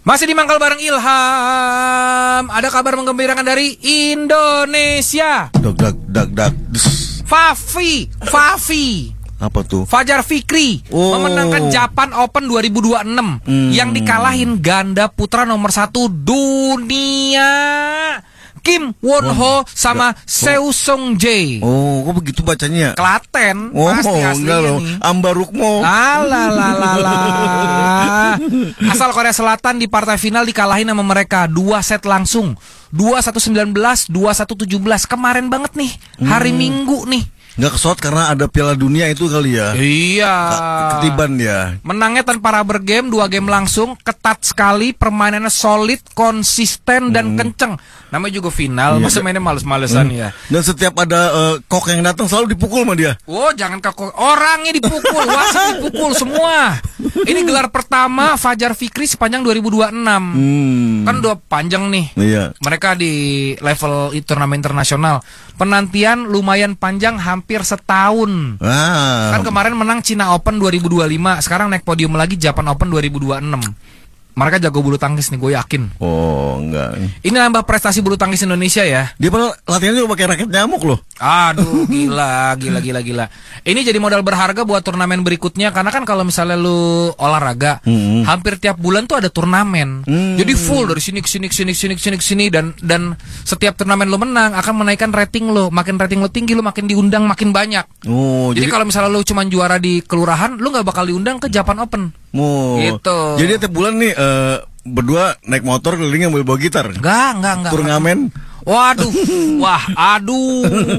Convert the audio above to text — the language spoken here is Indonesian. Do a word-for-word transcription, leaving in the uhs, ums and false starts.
Masih di Mangkal bareng Ilham. Ada kabar menggembirakan dari Indonesia. Dak dak dak dak. Fafi, Fafi. Apa tuh? Fajar Fikri Oh. memenangkan Japan Open dua ribu dua puluh enam Hmm. yang dikalahin ganda putra nomor satu dunia Kim Won Ho sama Seo Sung Jae. Oh, kok begitu bacanya? Klaten, Oh, pasti enggak aslinya loh. nih. Ambarukmo. Alalalala. Asal Korea Selatan di partai final dikalahin sama mereka dua set langsung. dua satu sembilan belas, dua satu tujuh belas. Kemarin banget nih, hari Minggu nih. Nggak kesot karena ada Piala Dunia itu kali ya. Iya. Ka- Ketiban ya. Menangnya tanpa rubber game, dua game langsung, ketat sekali, permainannya solid, konsisten dan kenceng. Namanya juga final, Iya. masa mainnya males-malesan ya. Dan setiap ada eh, kok yang datang selalu dipukul sama dia. Oh, jangan kaku. Orangnya dipukul, wasit dipukul semua. Ini gelar pertama Fajar Fikri sepanjang dua ribu dua puluh enam. Hmm. Kan udah panjang nih. Iya. Mereka di level turnamen internasional. Penantian lumayan panjang, hampir setahun. Ah. Kan kemarin menang Cina Open dua ribu dua puluh lima, sekarang naik podium lagi Japan Open dua ribu dua puluh enam. Mereka jago bulu tangkis nih, gue yakin. Oh, enggak. Ini nambah prestasi bulu tangkis Indonesia ya. Dia padahal latihannya pakai raket nyamuk loh. Aduh, gila, gila, gila, gila. Ini jadi modal berharga buat turnamen berikutnya. Karena kan kalau misalnya lu olahraga, Hmm. hampir tiap bulan tuh ada turnamen. Hmm. Jadi full dari sini ke sini ke sini ke sini ke sini ke sini dan dan setiap turnamen lu menang akan menaikkan rating lu. Makin rating lu tinggi, lu makin diundang makin banyak. Oh, Jadi, jadi, kalau misalnya lu cuma juara di kelurahan, lu nggak bakal diundang ke Japan Open. oh. Gitu. Jadi tiap bulan nih eh, berdua naik motor keliling ambil bawa gitar. Enggak, enggak, enggak. Turnamen. Waduh, wah, aduh.